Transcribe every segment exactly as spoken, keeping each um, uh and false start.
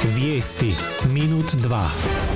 Vijesti minut dva.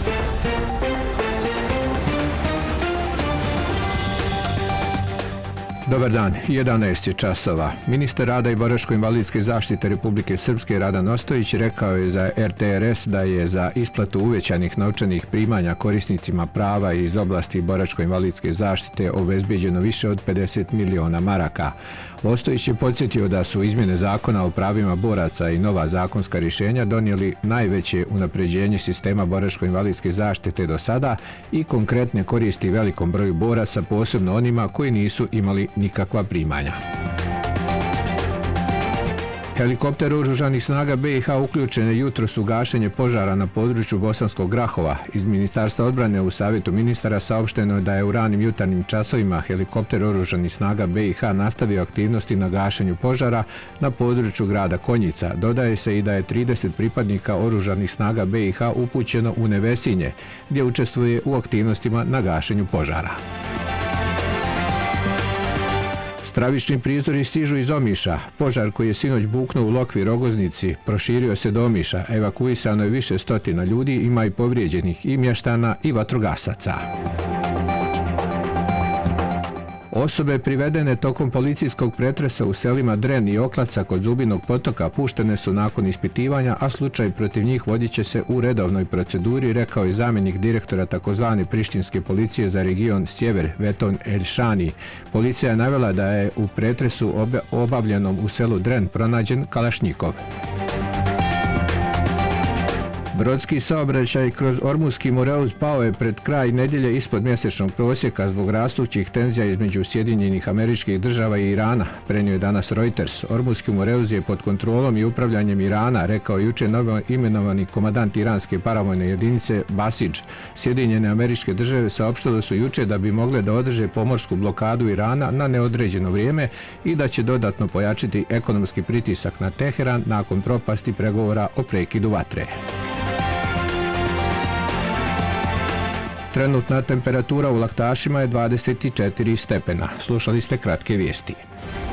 Dobar dan, jedanaest je časova. Ministar rada i boračko-invalidske zaštite Republike Srpske Radan Ostojić rekao je za er te er es da je za isplatu uvećanih novčanih primanja korisnicima prava iz oblasti boračko-invalidske zaštite obezbeđeno više od pedeset miliona maraka. Ostojić je podsjetio da su izmjene zakona o pravima boraca i nova zakonska rješenja donijeli najveće unapređenje sistema boračko-invalidske zaštite do sada i konkretne koristi velikom broju boraca, posebno onima koji nisu imali nikakva primanja. Helikopter oružanih snaga be i ha uključen je jutros u gašenje požara na području Bosanskog Grahova. Iz Ministarstva odbrane u Savjetu ministara saopšteno je da je u ranim jutarnjim časovima helikopter oružanih snaga be i ha nastavio aktivnosti na gašenju požara na području grada Konjica. Dodaje se i da je trideset pripadnika oružanih snaga be i ha upućeno u Nevesinje, gdje učestvuje u aktivnostima na gašenju požara. Stravični prizori stižu iz Omiša. Požar koji je sinoć buknuo u Lokvi Rogoznici proširio se do Omiša. Evakuisano je više stotina ljudi, ima i povrijeđenih i mještana i vatrogasaca. Osobe privedene tokom policijskog pretresa u selima Dren i Oklaca kod Zubinog potoka puštene su nakon ispitivanja, a slučaj protiv njih vodit će se u redovnoj proceduri, rekao je zamjenik direktora takozvane prištinske policije za region Sjever, Veton Elšani. Policija je navela da je u pretresu obavljenom u selu Dren pronađen kalašnjikov. Brodski saobraćaj kroz Ormuski Moreuz pao je pred kraj nedjelje ispod mjesečnog prosjeka zbog rastućih tenzija između Sjedinjenih Američkih Država i Irana, prenio je danas Reuters. Ormuski Moreuz je pod kontrolom i upravljanjem Irana, rekao jučer novo imenovani komandant iranske paravojne jedinice Basidž. Sjedinjene Američke Države saopštile su jučer da bi mogle da održe pomorsku blokadu Irana na neodređeno vrijeme i da će dodatno pojačiti ekonomski pritisak na Teheran nakon propasti pregovora o prekidu vatre. Trenutna temperatura u Laktašima je dvadeset četiri stepena. Slušali ste kratke vijesti.